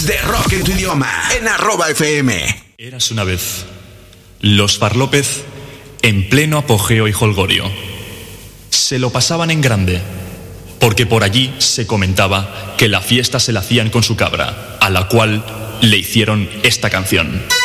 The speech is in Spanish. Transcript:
De rock en tu idioma, en @FM. Eras una vez los Farlópez en pleno apogeo y jolgorio. Se lo pasaban en grande, porque por allí se comentaba que la fiesta se la hacían con su cabra, a la cual le hicieron esta canción.